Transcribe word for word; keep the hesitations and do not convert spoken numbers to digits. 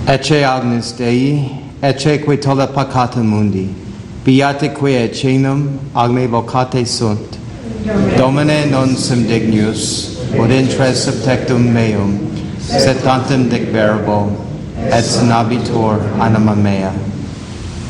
Ecce agnus Dei, ecce que tolle peccata mundi, beate que ecenum agne vocate sunt. Domine non sum dignus, ut intres subtectum meum, sed tantum dic verbo, et sanabitur anima mea.